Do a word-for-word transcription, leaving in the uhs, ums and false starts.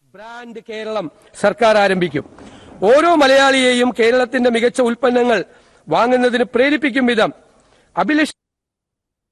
Brand Keralam സർക്കാർ ആരംഭിക്കും. ഓരോ മലയാളിയെയും കേരളത്തിന്റെ മികച്ച ഉൽപ്പന്നങ്ങൾ വാങ്ങുന്നതിന് പ്രേരിപ്പിക്കും വിധം അഭിലഷ്